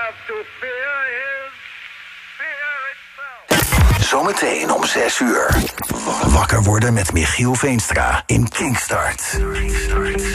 have to fear is fear itself. Zometeen om 6 uur. Wakker worden met Michiel Veenstra in Kinkstart.